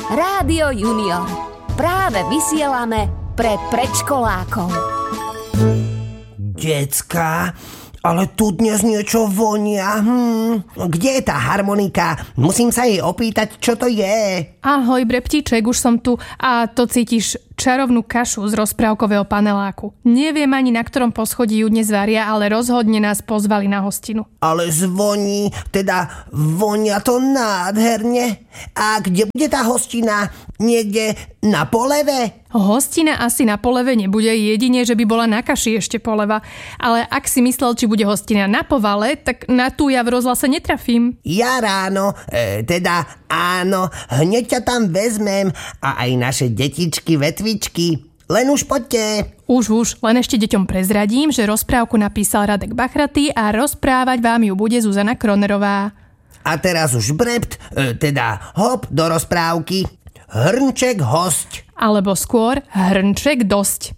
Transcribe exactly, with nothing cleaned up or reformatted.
Rádio Junior. Práve vysielame pre predškolákov. Decká, ale tu dnes niečo vonia. Hm. Kde je tá harmonika? Musím sa jej opýtať, čo to je. Ahoj, Breptíček, už som tu. A to cítiš čarovnú kašu z rozprávkového paneláku. Neviem ani, na ktorom poschodí ju dnes varia, ale rozhodne nás pozvali na hostinu. Ale zvoní, teda vonia to nádherne. A kde bude tá hostina? Niekde na poleve? Hostina asi na poleve nebude, jedine, že by bola na kaši ešte poleva. Ale ak si myslel, či bude hostina na povale, tak na tú ja v rozhlase netrafím. Ja ráno, e, teda áno, hneď ťa tam vezmem a aj naše detičky, vetvičky. Len už poďte. Už, už, len ešte deťom prezradím, že rozprávku napísal Radek Bachratý a rozprávať vám ju bude Zuzana Kronerová. A teraz už brept, e, teda hop do rozprávky. Hrnček hosť. Alebo skôr hrnček dosť.